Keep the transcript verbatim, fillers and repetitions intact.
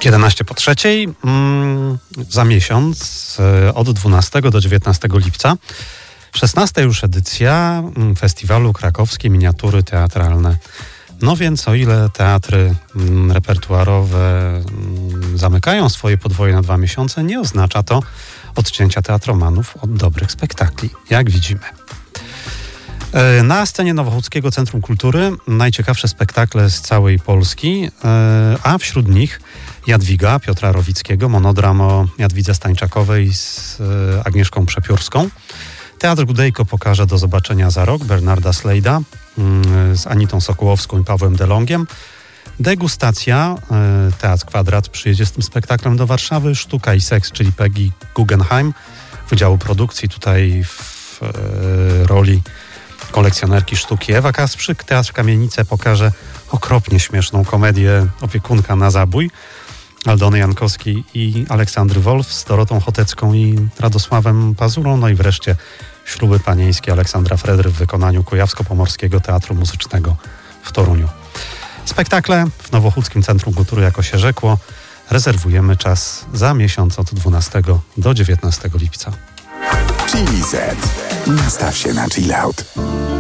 jedenaście po trzeciej, mm, za miesiąc, od dwunastego do dziewiętnastego lipca, szesnasta już edycja festiwalu Krakowskie Miniatury Teatralne. No więc o ile teatry mm, repertuarowe mm, zamykają swoje podwoje na dwa miesiące, nie oznacza to odcięcia teatromanów od dobrych spektakli, jak widzimy. Na scenie Nowochódzkiego Centrum Kultury najciekawsze spektakle z całej Polski, a wśród nich Jadwiga Piotra Rowickiego, monodram o Jadwidze Stańczakowej z Agnieszką Przepiórską. Teatr Gudejko pokaże Do zobaczenia za rok Bernarda Slejda z Anitą Sokołowską i Pawłem Delongiem. Degustacja, Teatr Kwadrat przyjedzie z tym spektaklem do Warszawy. Sztuka i seks, czyli Peggy Guggenheim, Wydziału Produkcji, tutaj w roli kolekcjonerki sztuki Ewa Kasprzyk. Teatr Kamienice pokaże okropnie śmieszną komedię Opiekunka na zabój Aldony Jankowskiej i Aleksandry Wolf z Dorotą Chotecką i Radosławem Pazurą. No i wreszcie Śluby panieńskie Aleksandra Fredry w wykonaniu Kujawsko-Pomorskiego Teatru Muzycznego w Toruniu. Spektakle w Nowochódzkim Centrum Kultury, jako się rzekło, rezerwujemy czas za miesiąc od dwunastego do dziewiętnastego lipca. Chili Z. Nastaw się na chill out.